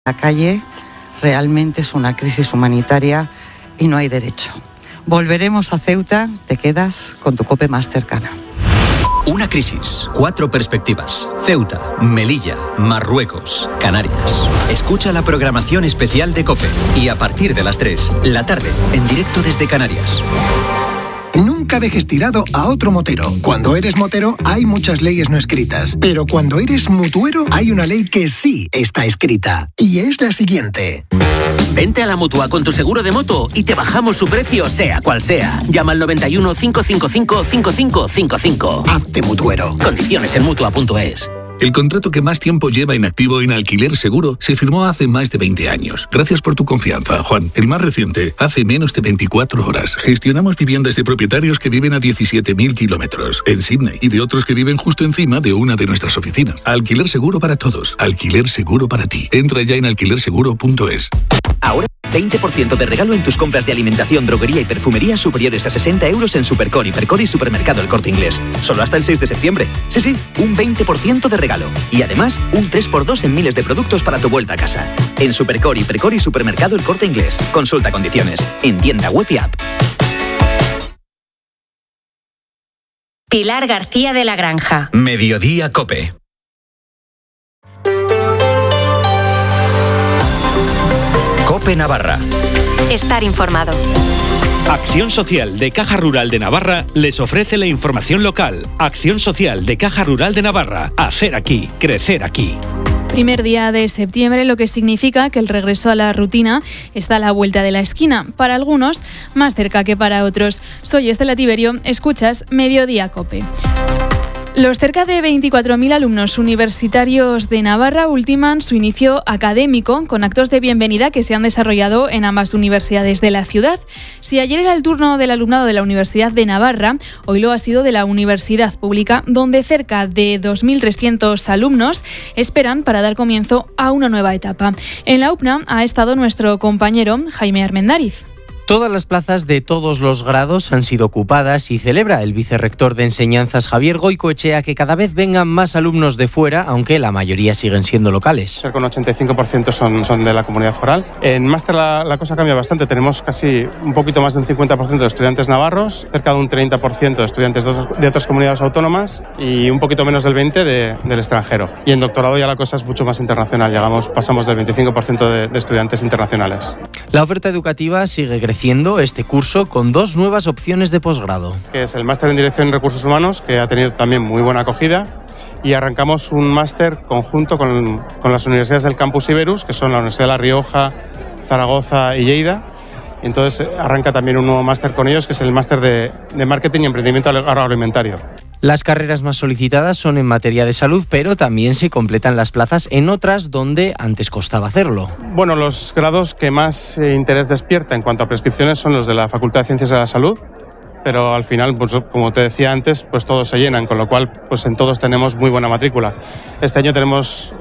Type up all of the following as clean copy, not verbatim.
La calle realmente es una crisis humanitaria y no hay derecho. Volveremos a Ceuta, te quedas con tu COPE más cercana. Una crisis, 4 perspectivas. Ceuta, Melilla, Marruecos, Canarias. Escucha la programación especial de COPE y a partir de las 3, la tarde, en directo desde Canarias. Nunca dejes tirado a otro motero. Cuando eres motero hay muchas leyes no escritas, pero cuando eres mutuero hay una ley que sí está escrita y es la siguiente. Vente a la Mutua con tu seguro de moto y te bajamos su precio sea cual sea. Llama al 91 555 5555. Hazte mutuero. Condiciones en Mutua.es. El contrato que más tiempo lleva inactivo en Alquiler Seguro se firmó hace más de 20 años. Gracias por tu confianza, Juan. El más reciente, hace menos de 24 horas. Gestionamos viviendas de propietarios que viven a 17.000 kilómetros en Sydney y de otros que viven justo encima de una de nuestras oficinas. Alquiler Seguro para todos. Alquiler Seguro para ti. Entra ya en alquilerseguro.es. Ahora 20% de regalo en tus compras de alimentación, droguería y perfumería superiores a 60 euros en Supercore, Hipercore y Supermercado El Corte Inglés. Solo hasta el 6 de septiembre. Sí, un 20% de regalo. Y además, un 3x2 en miles de productos para tu vuelta a casa. En Supercore, Hipercore y Supermercado El Corte Inglés. Consulta condiciones. En tienda web y app. Pilar García de la Granja. Mediodía COPE. COPE Navarra. Estar informado. Acción Social de Caja Rural de Navarra les ofrece la información local. Acción Social de Caja Rural de Navarra. Hacer aquí, crecer aquí. Primer día de septiembre, lo que significa que el regreso a la rutina está a la vuelta de la esquina. Para algunos, más cerca que para otros. Soy Estela Tiberio, escuchas Mediodía COPE. Los cerca de 24.000 alumnos universitarios de Navarra ultiman su inicio académico con actos de bienvenida que se han desarrollado en ambas universidades de la ciudad. Si ayer era el turno del alumnado de la Universidad de Navarra, hoy lo ha sido de la Universidad Pública, donde cerca de 2.300 alumnos esperan para dar comienzo a una nueva etapa. En la UPNA ha estado nuestro compañero Jaime Armendáriz. Todas las plazas de todos los grados han sido ocupadas y celebra el vicerrector de Enseñanzas Javier Goicoechea que cada vez vengan más alumnos de fuera, aunque la mayoría siguen siendo locales. Con 85% son de la comunidad foral. En máster la cosa cambia bastante, tenemos casi un poquito más de un 50% de estudiantes navarros, cerca de un 30% de estudiantes de otras comunidades autónomas y un poquito menos del 20% del extranjero. Y en doctorado ya la cosa es mucho más internacional, pasamos del 25% de estudiantes internacionales. La oferta educativa sigue creciendo este curso con 2 nuevas opciones de posgrado. Que es el máster en Dirección y Recursos Humanos, que ha tenido también muy buena acogida, y arrancamos un máster conjunto con las universidades del Campus Iberus, que son la Universidad de La Rioja, Zaragoza y Lleida. Y entonces arranca también un nuevo máster con ellos, que es el máster de Marketing y Emprendimiento Agroalimentario. Las carreras más solicitadas son en materia de salud, pero también se completan las plazas en otras donde antes costaba hacerlo. Bueno, los grados que más interés despierta en cuanto a prescripciones son los de la Facultad de Ciencias de la Salud, pero al final, pues, como te decía antes, pues todos se llenan, con lo cual pues en todos tenemos muy buena matrícula. Este año tenemos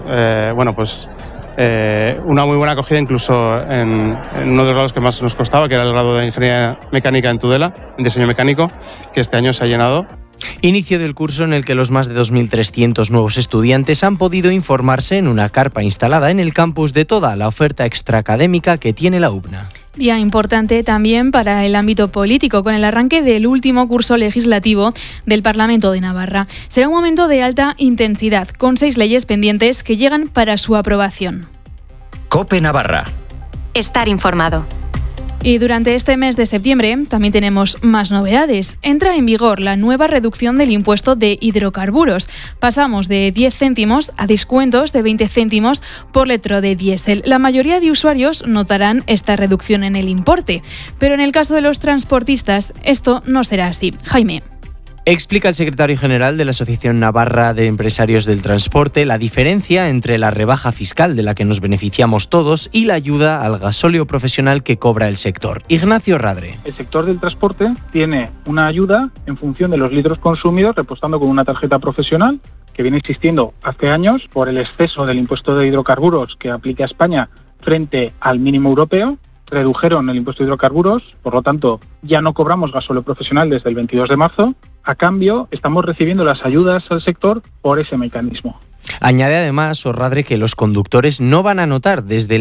una muy buena acogida incluso en uno de los grados que más nos costaba, que era el grado de Ingeniería Mecánica en Tudela, en Diseño Mecánico, que este año se ha llenado. Inicio del curso en el que los más de 2.300 nuevos estudiantes han podido informarse en una carpa instalada en el campus de toda la oferta extraacadémica que tiene la UPNA. Día importante también para el ámbito político, con el arranque del último curso legislativo del Parlamento de Navarra. Será un momento de alta intensidad, con 6 leyes pendientes que llegan para su aprobación. COPE Navarra. Estar informado. Y durante este mes de septiembre también tenemos más novedades. Entra en vigor la nueva reducción del impuesto de hidrocarburos. Pasamos de 10 céntimos a descuentos de 20 céntimos por litro de diésel. La mayoría de usuarios notarán esta reducción en el importe, pero en el caso de los transportistas esto no será así. Jaime. Explica el secretario general de la Asociación Navarra de Empresarios del Transporte la diferencia entre la rebaja fiscal de la que nos beneficiamos todos y la ayuda al gasóleo profesional que cobra el sector. Ignacio Radre. El sector del transporte tiene una ayuda en función de los litros consumidos repostando con una tarjeta profesional que viene existiendo hace años por el exceso del impuesto de hidrocarburos que aplica España frente al mínimo europeo. Redujeron el impuesto de hidrocarburos, por lo tanto ya no cobramos gasóleo profesional desde el 22 de marzo. A cambio, estamos recibiendo las ayudas al sector por ese mecanismo. Añade además, Orradre, que los conductores no van a notar desde el